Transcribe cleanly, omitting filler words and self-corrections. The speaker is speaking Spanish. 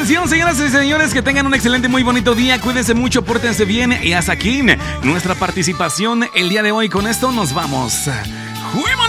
canción, señoras y señores, que tengan un excelente, muy bonito día. Cuídense mucho, pórtense bien. Y hasta aquí nuestra participación el día de hoy. Con esto nos vamos. ¡Fuimos!